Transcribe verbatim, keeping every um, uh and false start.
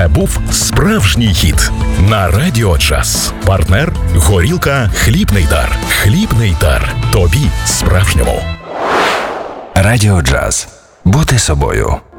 Це був справжній хіт на Радіо Джаз. Партнер – горілка «Хлібний дар». «Хлібний дар». Тобі справжньому. Радіо Джаз. Бути собою.